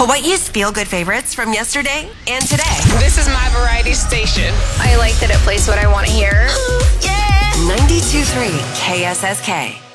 Hawaii's feel-good favorites from yesterday and today. This is my variety station. I like that it plays what I want to hear. Yeah! 92.3 KSSK.